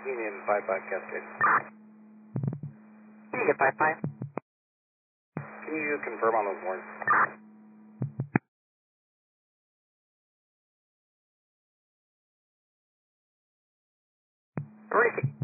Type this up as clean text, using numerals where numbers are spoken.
Union 55 Cascade. Union 55. Can you confirm on those warrants? Receive.